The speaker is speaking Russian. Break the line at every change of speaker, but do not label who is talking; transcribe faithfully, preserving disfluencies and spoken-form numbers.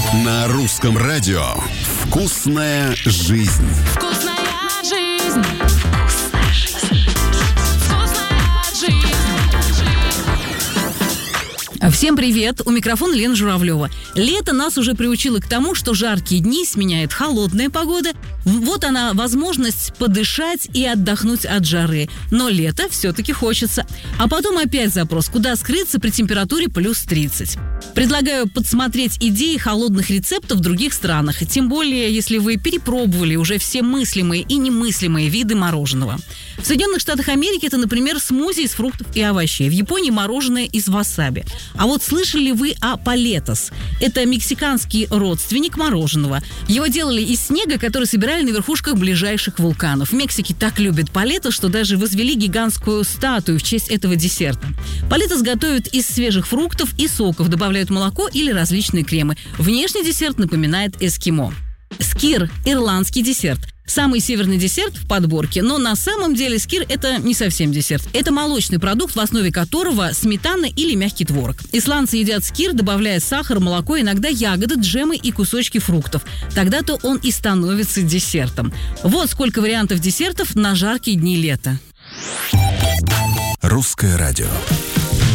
На русском радио «Вкусная жизнь».
Вкусная жизнь. Вкусная жизнь. Вкусная жизнь.
Всем привет! У микрофона Лена Журавлева. Лето нас уже приучило к тому, что жаркие дни сменяет холодная погода. Вот она, возможность подышать и отдохнуть от жары. Но лето все-таки хочется. А потом опять запрос, куда скрыться при температуре плюс тридцать. Предлагаю подсмотреть идеи холодных рецептов в других странах. Тем более, если вы перепробовали уже все мыслимые и немыслимые виды мороженого. В Соединенных Штатах Америки это, например, смузи из фруктов и овощей. В Японии мороженое из васаби. А вот слышали ли вы о палетос? Это мексиканский родственник мороженого. Его делали из снега, который собирали на верхушках ближайших вулканов. В Мексике так любят палетос, что даже возвели гигантскую статую в честь этого десерта. Палетос готовят из свежих фруктов и соков, добавляют молоко или различные кремы. Внешний десерт напоминает эскимо. Скир – ирландский десерт. Самый северный десерт в подборке, но на самом деле скир – это не совсем десерт. Это молочный продукт, в основе которого сметана или мягкий творог. Исландцы едят скир, добавляя сахар, молоко, иногда ягоды, джемы и кусочки фруктов. Тогда-то он и становится десертом. Вот сколько вариантов десертов на жаркие дни лета.
Русское радио.